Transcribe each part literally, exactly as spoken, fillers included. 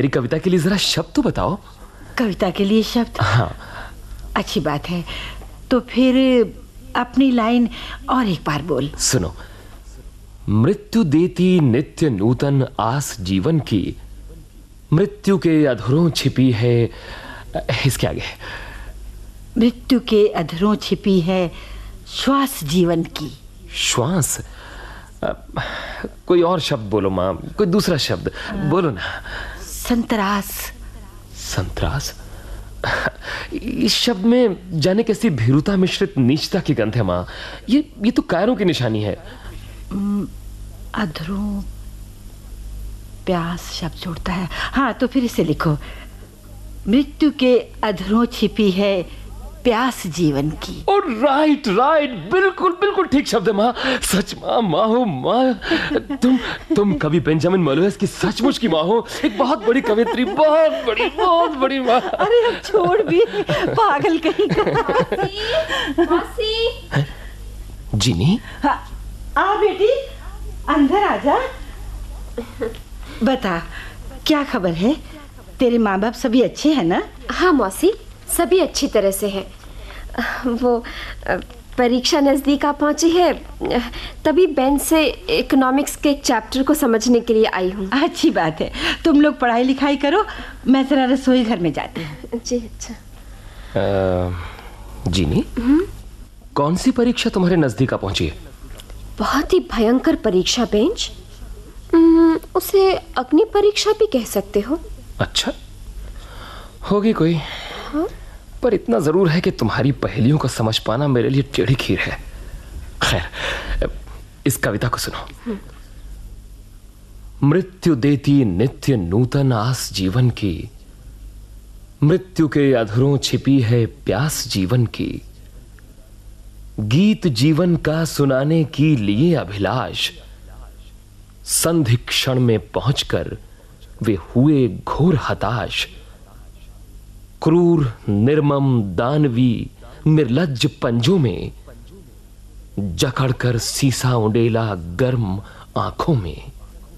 मेरी कविता के लिए जरा शब्द तो बताओ। कविता के लिए शब्द? हाँ। अच्छी बात है, तो फिर अपनी लाइन और एक बार बोल। सुनो। मृत्यु देती नित्य नूतन आस जीवन की, मृत्यु के अधरों छिपी है। इसके आगे? मृत्यु के अधरों छिपी है श्वास जीवन की। श्वास? आ, कोई और शब्द बोलो माँ, कोई दूसरा शब्द बोलो ना। संतरास। संतरास? इस शब्द में जाने कैसी भीरुता मिश्रित नीचता की गंध है माँ। ये ये तो कायरों की निशानी है। अधरों प्यास शब्द जोड़ता है। हाँ, तो फिर इसे लिखो। मृत्यु के अधरों छिपी है प्यास जीवन की। ओ राइट राइट, बिल्कुल बिल्कुल ठीक शब्द है माँ। सच माँ, माँ हो माँ। तुम तुम कवि बेंजामिन मोलोस की सचमुच की माँ हो। एक बहुत बड़ी कवियत्री, बहुत बड़ी बहुत बड़ी माँ। अरे अब छोड़ भी, पागल कहीं का। मौसी। जीनी? हाँ, आ बेटी, अंदर आजा। बता, क्या खबर है? तेरे माँ बाप सभी अच्छे हैं ना? हाँ मौसी, सभी अच्छी तरह से हैं। वो परीक्षा नज़दीक आ पहुंची है, तभी बेंच से इकोनॉमिक्स के एक चैप्टर को समझने के लिए आई हूँ। अच्छी बात है, तुम लोग पढ़ाई लिखाई करो, मैं जरा रसोई घर में जाती हूँ। जी अच्छा। जीनी, कौन सी परीक्षा तुम्हारे नज़दीक आ पहुंची है? बहुत ही भयंकर परीक्षा बेंच, उसे अग्नि परीक्षा भी कह सकते हो। अच्छा, होगी कोई। हाँ? पर इतना जरूर है कि तुम्हारी पहेलियों को समझ पाना मेरे लिए टेढ़ी खीर है। खैर, इस कविता को सुनो। मृत्यु देती नित्य नूतन आस जीवन की, मृत्यु के अधरों छिपी है प्यास जीवन की, गीत जीवन का सुनाने की लिए अभिलाष, संधि क्षण में पहुंचकर वे हुए घोर हताश, क्रूर निर्मम दानवी निर्लज्ज पंजों में जकड़कर सीसा उंडेला गर्म आंखों में।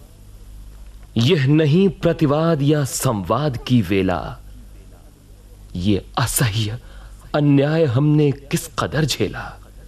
यह नहीं प्रतिवाद या संवाद की वेला, ये असह्य अन्याय हमने किस कदर झेला।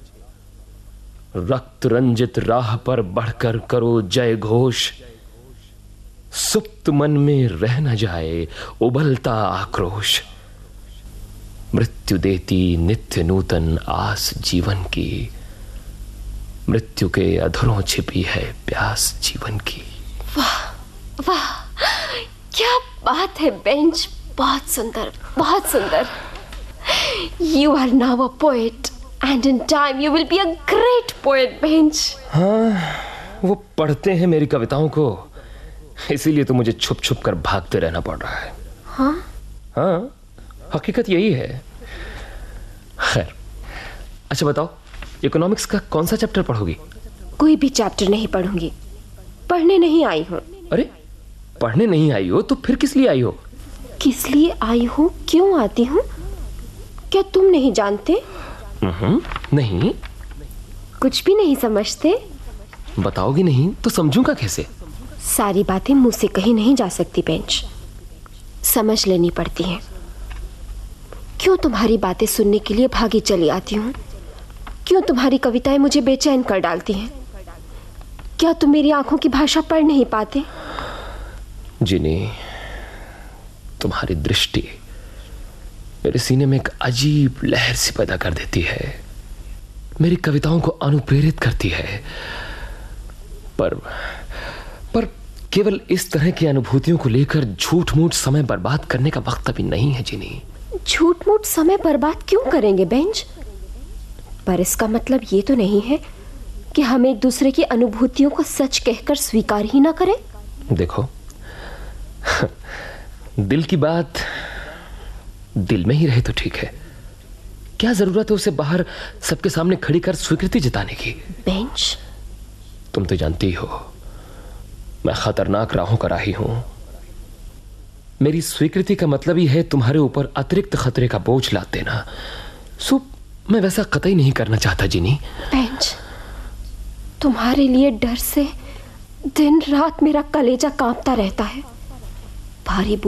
रक्त रंजित राह पर बढ़कर करो जय घोष, सुप्त मन में रह न जाए उबलता आक्रोश। मृत्यु देती नित्य नूतन आस जीवन की, मृत्यु के अधरों छिपी है प्यास जीवन की। वाह वाह, क्या बात है बेंच, बहुत सुंदर बहुत सुंदर। You are now a poet and in time you will be a great poet bench. हाँ, वो पढ़ते हैं मेरी कविताओं को, इसीलिए तो मुझे छुप छुप कर भागते रहना पड़ रहा है। हाँ हाँ, हकीकत यही है। खैर, अच्छा बताओ, इकोनॉमिक्स का कौन सा चैप्टर पढ़ोगी? कोई भी चैप्टर नहीं पढ़ूंगी, पढ़ने नहीं आई हूँ। अरे, पढ़ने नहीं आई हो तो फिर किस लिए आई हो? किस लिए आई हूँ, क्यों आती हूँ, क्या तुम नहीं जानते? नहीं। कुछ भी नहीं समझते? बताओगी नहीं तो समझूंगा कैसे? सारी बातें मुंह से कहीं नहीं जा सकती बेंच, समझ लेनी पड़ती हैं। क्यों तुम्हारी बातें सुनने के लिए भागी चली आती हूँ? क्यों तुम्हारी कविताएं मुझे बेचैन कर डालती हैं? क्या तुम मेरी आंखों की भाषा पढ़ नहीं पाते? जिनी, तुम्हारी दृष्टि मेरे सीने में एक अजीब लहर सी पैदा कर देती है, मेरी कविताओं को अनुप्रेरित करती है। पर पर केवल इस तरह की अनुभूतियों को लेकर झूठ मूठ समय बर्बाद करने का वक्त अभी नहीं है जिनी। झूठ मूठ समय बर्बाद क्यों करेंगे बेंच? पर इसका मतलब ये तो नहीं है कि हम एक दूसरे की अनुभूतियों को सच कहकर स्वीकार ही ना करें। देखो, दिल की बात दिल में ही रहे तो ठीक है, क्या जरूरत है उसे बाहर सबके सामने खड़ी कर स्वीकृति जताने की? बेंच, तुम तो जानती हो मैं खतरनाक राहों का राही हूं। मेरी स्वीकृति का मतलब ही है तुम्हारे ऊपर अतिरिक्त खतरे का बोझ लाद देना। सो मैं वैसा कतई नहीं करना चाहता जिनी। बेंच, तुम्हारे लिए डर से दिन रात मेरा कलेजा कांपता रहता है। भारी